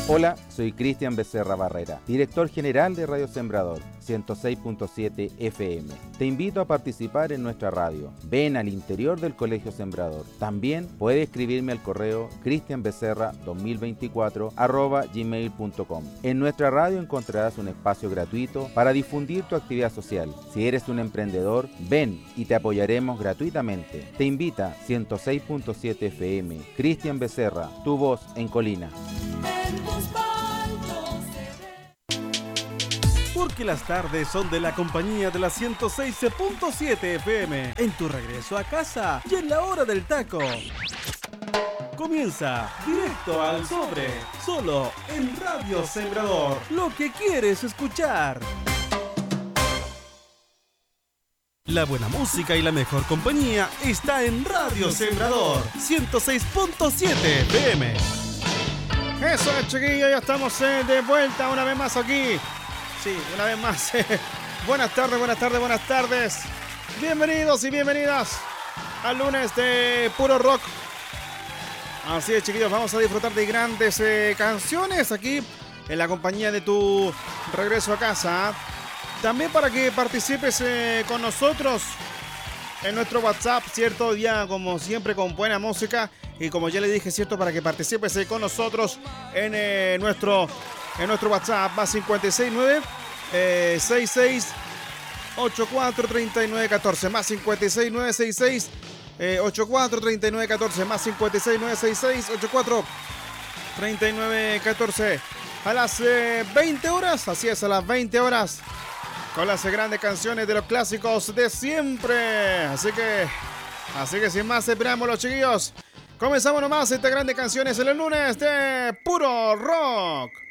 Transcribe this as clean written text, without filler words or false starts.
Hola, soy Cristian Becerra Barrera, director general de Radio Sembrador 106.7 FM. Te invito a participar en nuestra radio. Ven al interior del Colegio Sembrador. También puedes escribirme al correo cristianbecerra2024@gmail.com. En nuestra radio encontrarás un espacio gratuito para difundir tu actividad social. Si eres un emprendedor, ven y te apoyaremos gratuitamente. Te invita 106.7 FM. Cristian Becerra, tu voz en Colina. Porque las tardes son de la compañía de la 106.7 FM. En tu regreso a casa y en la hora del taco. Comienza Directo al Sobre, solo en Radio Sembrador. Lo que quieres escuchar. La buena música y la mejor compañía está en Radio Sembrador 106.7 FM. Eso es, chiquillos, ya estamos de vuelta una vez más aquí. Sí, una vez más. Buenas tardes, buenas tardes, buenas tardes. Bienvenidos y bienvenidas al lunes de Puro Rock. Así es, chiquillos, vamos a disfrutar de grandes canciones aquí en la compañía de tu regreso a casa. También para que participes con nosotros en nuestro WhatsApp, ¿cierto? Ya como siempre con buena música. Y como ya le dije, ¿cierto? Para que participes con nosotros en nuestro WhatsApp, más 569 66 84 39 14, más 56 966 84 39 14, más 56 966 84 39 14. A las 20 horas, así es, a las 20 horas, con las grandes canciones de los clásicos de siempre. Así que sin más preámbulos, chiquillos, comenzamos nomás estas grandes canciones en el lunes de Puro Rock.